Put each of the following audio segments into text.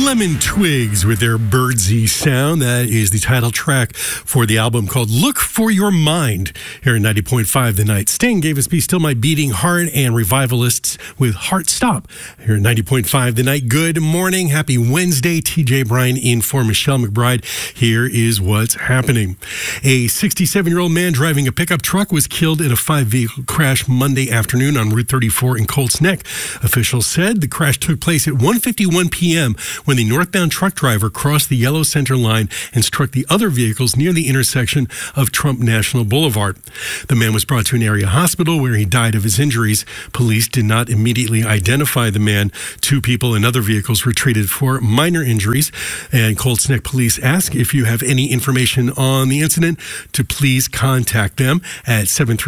Lemon Twigs with their birdsy sound. That is the title track for the album called Look for Your Mind. Here at 90.5 The Night. Sting gave us Be Still My Beating Heart, and Revivalists with Heart Stop. Here at 90.5 The Night. Good morning. Happy Wednesday. TJ Bryan in for Michelle McBride. Here is what's happening. A 67-year-old man driving a pickup truck was killed in a 5-vehicle crash Monday afternoon on Route 34 in Colts Neck. Officials said the crash took place at 1:51 p.m. when the northbound truck driver crossed the yellow center line and struck the other vehicles near the intersection of Trump National Boulevard. The man was brought to an area hospital where he died of his injuries. Police did not immediately identify the man. 2 people in other vehicles were treated for minor injuries. And Colts Neck police ask if you have any information on the incident to please contact them at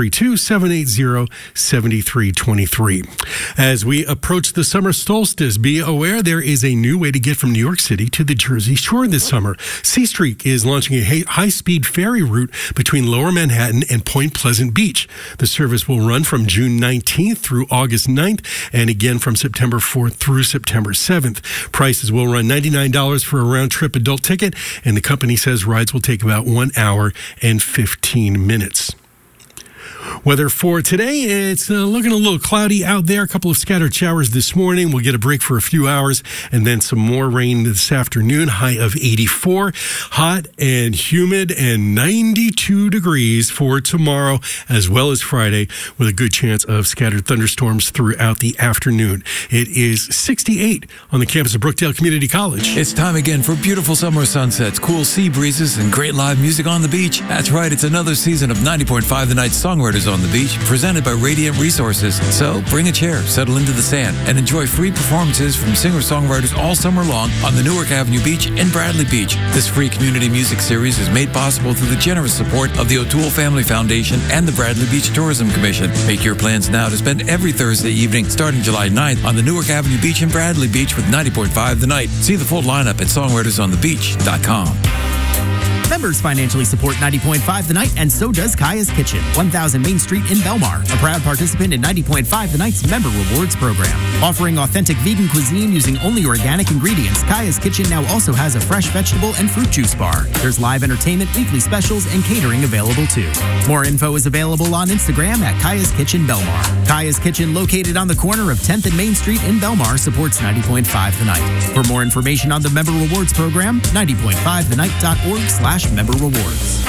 732-780-7323. As we approach the summer solstice, be aware there is a new way to get from New York City to the Jersey Shore this summer. C Street is launching a high-speed ferry route between Lower Manhattan and Point Pleasant Beach. The service will run from June 19th through August 9th and again from September 4th through September 7th. Prices will run $99 for a round-trip adult ticket, and the company says rides will take about 1 hour and 15 minutes. Weather for today, it's looking a little cloudy out there. A couple of scattered showers this morning. We'll get a break for a few hours and then some more rain this afternoon. High of 84. Hot and humid and 92 degrees for tomorrow as well as Friday, with a good chance of scattered thunderstorms throughout the afternoon. It is 68 on the campus of Brookdale Community College. It's time again for beautiful summer sunsets, cool sea breezes, and great live music on the beach. That's right, it's another season of 90.5 The Night Songwriters on the Beach, presented by Radiant Resources. So bring a chair, settle into the sand, and enjoy free performances from singer-songwriters all summer long on the Newark Avenue Beach in Bradley Beach. This free community music series is made possible through the generous support of the O'Toole Family Foundation and the Bradley Beach Tourism Commission. Make your plans now to spend every Thursday evening starting July 9th on the Newark Avenue Beach in Bradley Beach with 90.5 The Night. See the full lineup at songwritersonthebeach.com. Members financially support 90.5 The Night, and so does Kaya's Kitchen, 1000 Main Street in Belmar, a proud participant in 90.5 The Night's Member Rewards program. Offering authentic vegan cuisine using only organic ingredients, Kaya's Kitchen now also has a fresh vegetable and fruit juice bar. There's live entertainment, weekly specials, and catering available too. More info is available on Instagram at Kaya's Kitchen Belmar. Kaya's Kitchen, located on the corner of 10th and Main Street in Belmar, supports 90.5 The Night. For more information on the Member Rewards program, 90.5thennight.org/member rewards.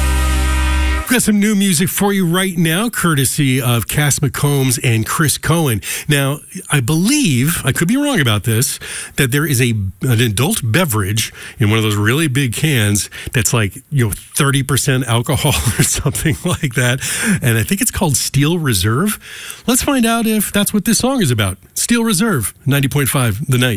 Got some new music for you right now, courtesy of Cass McCombs and Chris Cohen. Now, I believe, I could be wrong about this, that there is an adult beverage in one of those really big cans that's like, 30% alcohol or something like that. And I think it's called Steel Reserve. Let's find out if that's what this song is about. Steel Reserve, 90.5 The Night.